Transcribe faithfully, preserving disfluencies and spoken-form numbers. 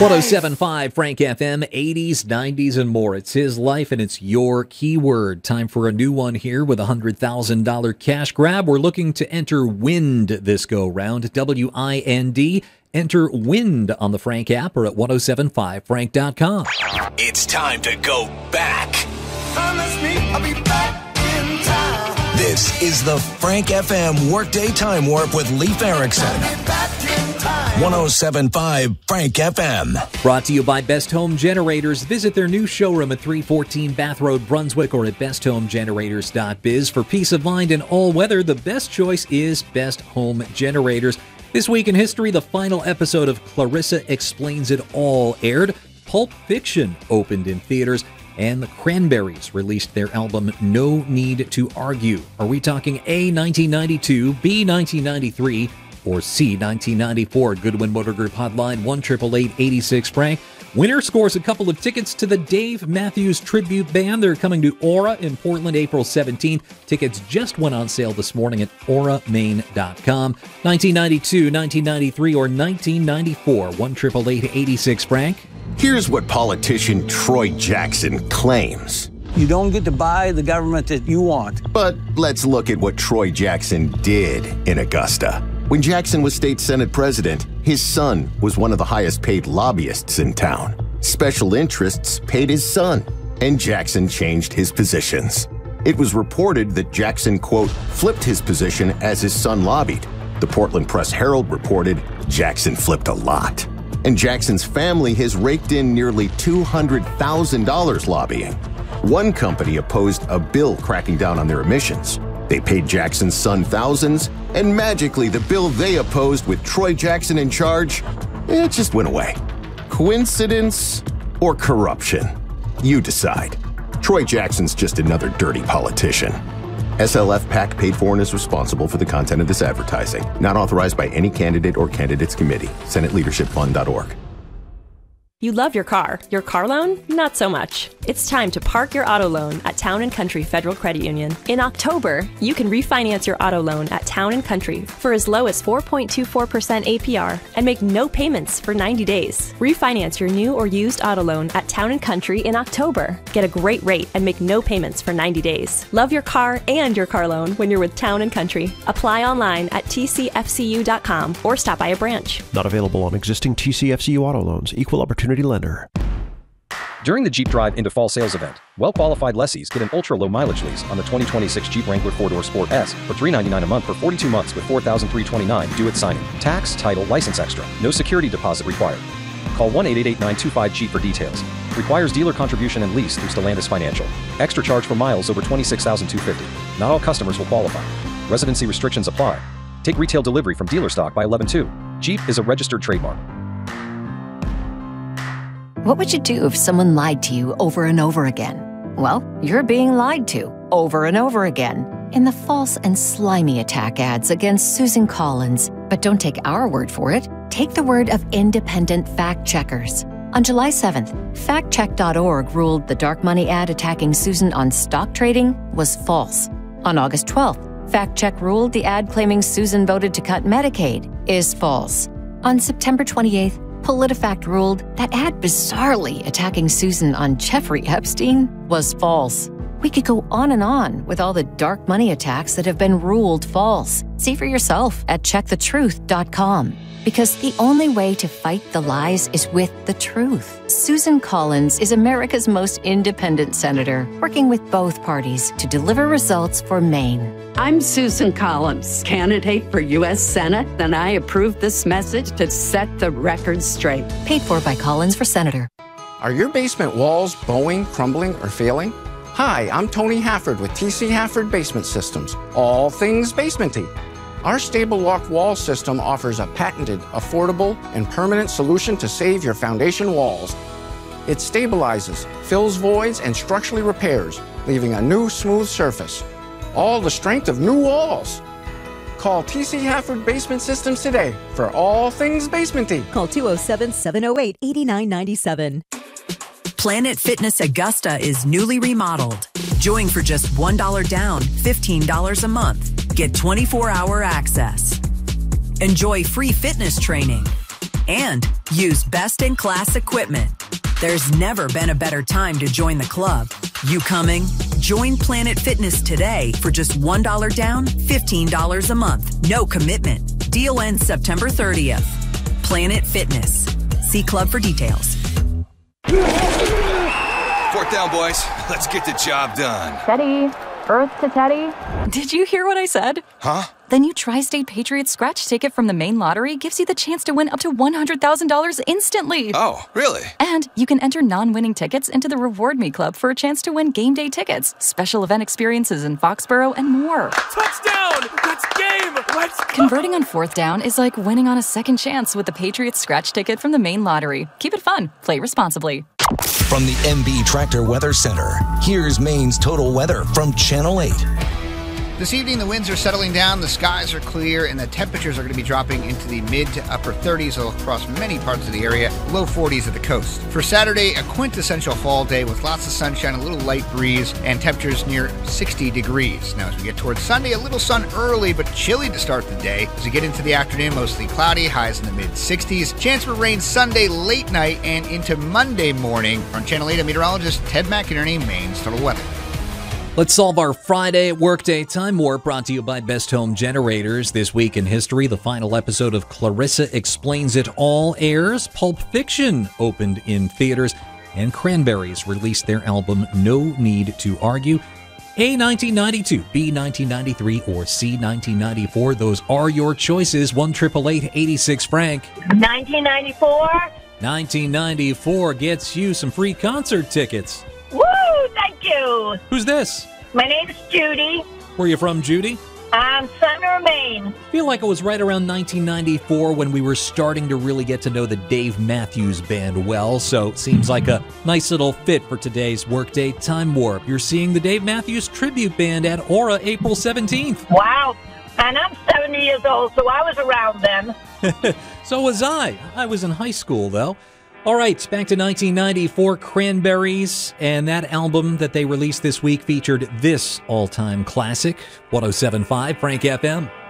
one oh seven point five Frank F M, eighties, nineties, and more. It's his life, and it's your keyword. Time for a new one here with a one hundred thousand dollars cash grab. We're looking to enter WIND this go-round, W I N D. Enter WIND on the Frank app or at ten seventy-five frank dot com. It's time to go back. Promise me I'll be back in time. This is the Frank F M Workday Time Warp with Leif Erikson. I'll be back in time. ten seventy-five Frank F M. Brought to you by Best Home Generators. Visit their new showroom at three fourteen Bath Road, Brunswick, or at best home generators dot biz. For peace of mind in all weather, the best choice is Best Home Generators. This week in history, the final episode of Clarissa Explains It All aired. Pulp Fiction opened in theaters, and the Cranberries released their album No Need to Argue. Are we talking A, nineteen ninety-two, B, nineteen ninety-three, or C, nineteen ninety-four? Goodwin Motor Group hotline one eight eight eight, eight six, Frank. Winner scores a couple of tickets to the Dave Matthews Tribute Band. They're coming to Aura in Portland April seventeenth. Tickets just went on sale this morning at aura main dot com. nineteen ninety-two, nineteen ninety-three, or nineteen ninety-four? one eight eight eight, eight six, Frank. Here's what politician Troy Jackson claims. You don't get to buy the government that you want. But let's look at what Troy Jackson did in Augusta. When Jackson was state senate president, his son was one of the highest paid lobbyists in town. Special interests paid his son, and Jackson changed his positions. It was reported that Jackson, quote, flipped his position as his son lobbied. The Portland Press-Herald reported Jackson flipped a lot. And Jackson's family has raked in nearly two hundred thousand dollars lobbying. One company opposed a bill cracking down on their emissions. They paid Jackson's son thousands, and magically the bill they opposed with Troy Jackson in charge, it just went away. Coincidence or corruption? You decide. Troy Jackson's just another dirty politician. S L F PAC paid for and is responsible for the content of this advertising. Not authorized by any candidate or candidates committee. Senate Leadership Fund dot org. You love your car. Your car loan? Not so much. It's time to park your auto loan at Town and Country Federal Credit Union. In October, you can refinance your auto loan at Town and Country for as low as four point two four percent A P R and make no payments for ninety days. Refinance your new or used auto loan at Town and Country in October. Get a great rate and make no payments for ninety days. Love your car and your car loan when you're with Town and Country. Apply online at T C F C U dot com or stop by a branch. Not available on existing T C F C U auto loans. Equal opportunity lender. During the Jeep Drive into Fall sales event, well-qualified lessees get an ultra-low mileage lease on the twenty twenty-six Jeep Wrangler four-door Sport S for three hundred ninety-nine dollars a month for forty-two months with four thousand three hundred twenty-nine dollars due at signing. Tax, title, license extra. No security deposit required. Call one eight eight eight, nine two five, Jeep for details. Requires dealer contribution and lease through Stellantis Financial. Extra charge for miles over twenty-six thousand two hundred fifty. Not all customers will qualify. Residency restrictions apply. Take retail delivery from dealer stock by eleven two. Jeep is a registered trademark. What would you do if someone lied to you over and over again? Well, you're being lied to over and over again in the false and slimy attack ads against Susan Collins. But don't take our word for it. Take the word of independent fact checkers. On July seventh, fact check dot org ruled the dark money ad attacking Susan on stock trading was false. On August twelfth, FactCheck ruled the ad claiming Susan voted to cut Medicaid is false. On September twenty-eighth, PolitiFact ruled that ad bizarrely attacking Susan on Jeffrey Epstein was false. We could go on and on with all the dark money attacks that have been ruled false. See for yourself at check the truth dot com. Because the only way to fight the lies is with the truth. Susan Collins is America's most independent senator, working with both parties to deliver results for Maine. I'm Susan Collins, candidate for U S Senate, and I approve this message to set the record straight. Paid for by Collins for Senator. Are your basement walls bowing, crumbling, or failing? Hi, I'm Tony Hafford with T C Hafford Basement Systems, all things basementy. Our Stable Lock Wall System offers a patented, affordable, and permanent solution to save your foundation walls. It stabilizes, fills voids, and structurally repairs, leaving a new smooth surface. All the strength of new walls. Call T C Hafford Basement Systems today for all things basementy. Call two oh seven, seven oh eight, eight nine nine seven. Planet Fitness Augusta is newly remodeled. Join for just one dollar down, fifteen dollars a month. Get twenty-four hour access. Enjoy free fitness training. and use best-in-class equipment. There's never been a better time to join the club. You coming? Join Planet Fitness today for just one dollar down, fifteen dollars a month. No commitment. Deal ends September thirtieth. Planet Fitness. See club for details. Fourth down, boys. Let's get the job done. Teddy. Earth to Teddy. Did you hear what I said? Huh? The new Tri-State Patriots scratch ticket from the main lottery gives you the chance to win up to one hundred thousand dollars instantly. Oh, really? And you can enter non-winning tickets into the Reward Me Club for a chance to win game day tickets, special event experiences in Foxborough, and more. Touchdown! That's game! Let's go! Converting on fourth down is like winning on a second chance with the Patriots scratch ticket from the main lottery. Keep it fun. Play responsibly. From the M B Tractor Weather Center, here's Maine's total weather from Channel eight. This evening, the winds are settling down, the skies are clear, and the temperatures are going to be dropping into the mid to upper thirties across many parts of the area, low forties at the coast. For Saturday, a quintessential fall day with lots of sunshine, a little light breeze, and temperatures near sixty degrees. Now, as we get towards Sunday, a little sun early, but chilly to start the day. As we get into the afternoon, mostly cloudy, highs in the mid sixties. Chance for rain Sunday late night and into Monday morning. On Channel eight, a meteorologist Ted McInerney, Maine's Total Weather. Let's solve our Friday workday time warp, brought to you by Best Home Generators. This week in history, the final episode of Clarissa Explains It All airs. Pulp Fiction opened in theaters, and Cranberries released their album No Need to Argue. A, nineteen ninety-two, B, nineteen ninety-three, or C, nineteen ninety-four. Those are your choices. one eight eight eight, eighty-six, Frank. nineteen ninety-four. nineteen ninety-four gets you some free concert tickets. Woo! Thank you. Who's this? My name's Judy. Where are you from, Judy? I'm Sumner, Maine. I feel like it was right around nineteen ninety-four when we were starting to really get to know the Dave Matthews Band well, so it seems like a nice little fit for today's Workday Time Warp. You're seeing the Dave Matthews Tribute Band at Aura April seventeenth. Wow. And I'm seventy years old, so I was around then. So was I. I was in high school, though. All right, back to nineteen ninety-four, Cranberries, and that album that they released this week featured this all-time classic, one oh seven point five Frank F M.